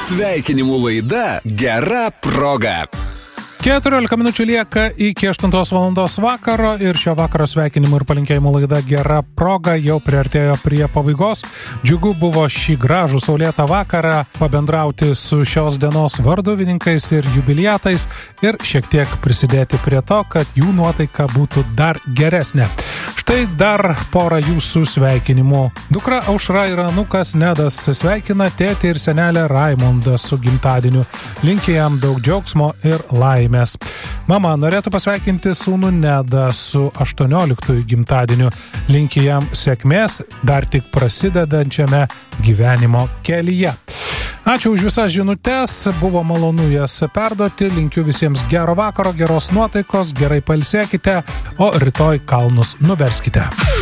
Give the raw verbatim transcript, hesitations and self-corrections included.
Sveikinimų laida Gera proga. keturiolika minučių lieka iki aštuntos valandos vakaro ir šio vakaro sveikinimų ir palinkėjimų laida Gera proga jau priartėjo prie pabaigos. Džiugu buvo šį gražų saulėtą vakarą pabendrauti su šios dienos varduvininkais ir jubiliatais ir šiek tiek prisidėti prie to, kad jų nuotaika būtų dar geresnė. Štai dar porą jūsų sveikinimų. Dukra Aušra ir anūkas Nedas sveikina tėtį ir senelę Raimondą su gimtadieniu. Linki jam daug džiaugsmo ir laimės. Mama norėtų pasveikinti sūnų Nedą su aštuonioliktųjų gimtadieniu. Linki jam sėkmės dar tik prasidedančiame gyvenimo kelyje. Ačiū už visas žinutes, buvo malonu jas perduoti, linkiu visiems gero vakaro, geros nuotaikos, gerai pailsėkite, o rytoj kalnus nuverskite.